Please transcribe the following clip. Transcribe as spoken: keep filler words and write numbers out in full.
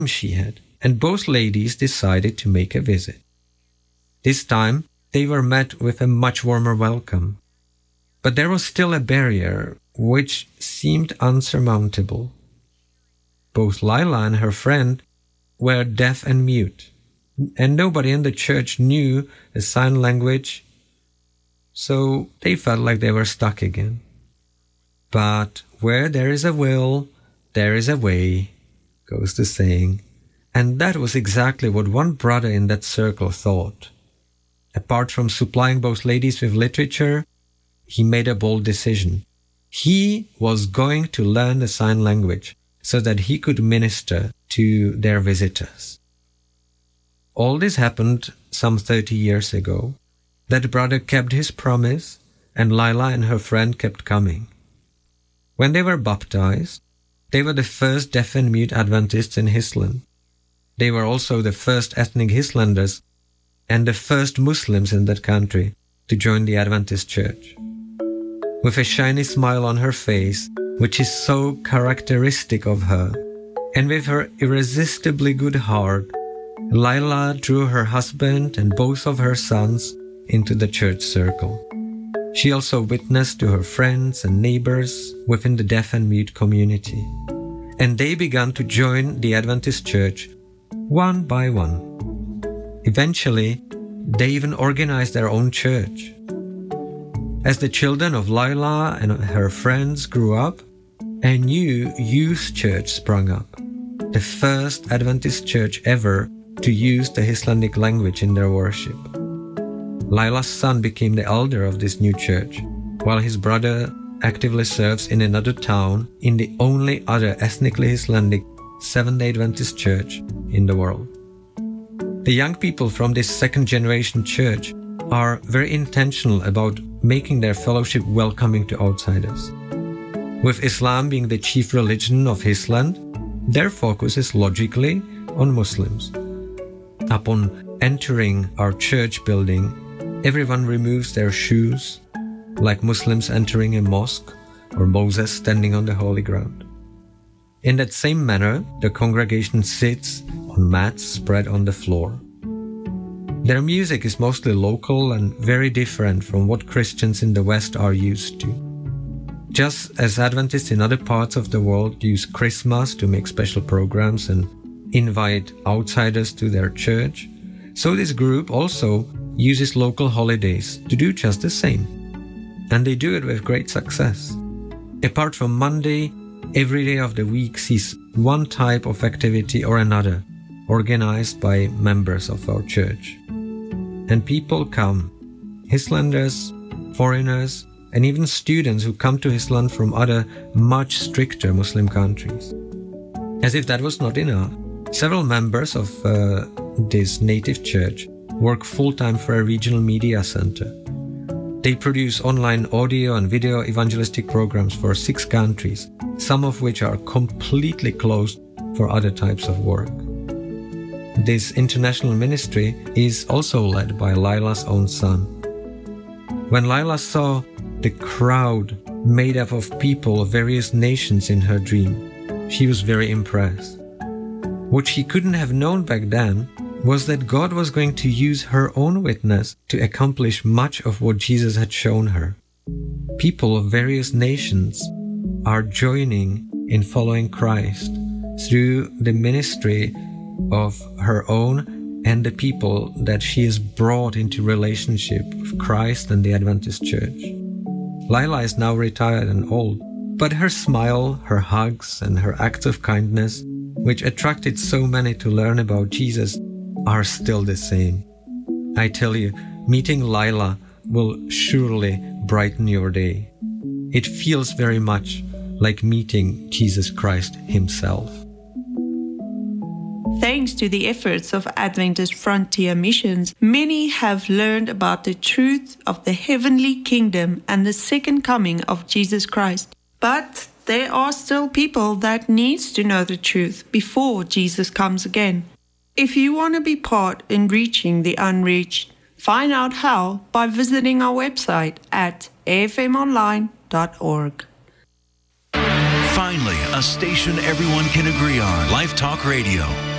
she had, and both ladies decided to make a visit. This time, they were met with a much warmer welcome. But there was still a barrier which seemed unsurmountable. Both Lila and her friend were deaf and mute, and nobody in the church knew the sign language, so they felt like they were stuck again. But where there is a will, there is a way, goes the saying, and that was exactly what one brother in that circle thought. Apart from supplying both ladies with literature, he made a bold decision. He was going to learn the sign language so that he could minister to their visitors. All this happened some thirty years ago. That brother kept his promise, and Lila and her friend kept coming. When they were baptized, they were the first deaf and mute Adventists in Hisland. They were also the first ethnic Hislanders and the first Muslims in that country to join the Adventist Church. With a shiny smile on her face, which is so characteristic of her, and with her irresistibly good heart, Lila drew her husband and both of her sons into the church circle. She also witnessed to her friends and neighbors within the deaf and mute community, and they began to join the Adventist Church one by one. Eventually, they even organized their own church. As the children of Lila and her friends grew up, a new youth church sprung up, the first Adventist church ever to use the Icelandic language in their worship. Lila's son became the elder of this new church, while his brother actively serves in another town in the only other ethnically Icelandic Seventh-day Adventist church in the world. The young people from this second-generation church are very intentional about making their fellowship welcoming to outsiders. With Islam being the chief religion of Iceland, their focus is logically on Muslims. Upon entering our church building, everyone removes their shoes, like Muslims entering a mosque or Moses standing on the holy ground. In that same manner, the congregation sits on mats spread on the floor. Their music is mostly local and very different from what Christians in the West are used to. Just as Adventists in other parts of the world use Christmas to make special programs and invite outsiders to their church, so this group also uses local holidays to do just the same. And they do it with great success. Apart from Monday, every day of the week sees one type of activity or another organized by members of our church. And people come, Icelanders, foreigners, and even students who come to Iceland from other much stricter Muslim countries. As if that was not enough, several members of uh, this native church work full-time for a regional media center. They produce online audio and video evangelistic programs for six countries, some of which are completely closed for other types of work. This international ministry is also led by Lila's own son. When Lila saw the crowd made up of people of various nations in her dream, she was very impressed. What she couldn't have known back then was that God was going to use her own witness to accomplish much of what Jesus had shown her. People of various nations are joining in following Christ through the ministry of her own and the people that she has brought into relationship with Christ and the Adventist Church. Lila is now retired and old, but her smile, her hugs, and her acts of kindness, which attracted so many to learn about Jesus, are still the same. I tell you, meeting Lila will surely brighten your day. It feels very much like meeting Jesus Christ himself. Thanks to the efforts of Adventist Frontier Missions, many have learned about the truth of the heavenly kingdom and the second coming of Jesus Christ. But there are still people that needs to know the truth before Jesus comes again. If you want to be part in reaching the unreached, find out how by visiting our website at a f m online dot org. Finally, a station everyone can agree on. Life Talk Radio.